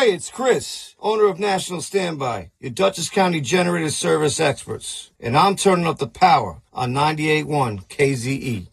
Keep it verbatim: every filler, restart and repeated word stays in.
Hey, it's Chris, owner of National Standby, your Dutchess County Generator Service experts. And I'm turning up the power on ninety-eight point one K Z E.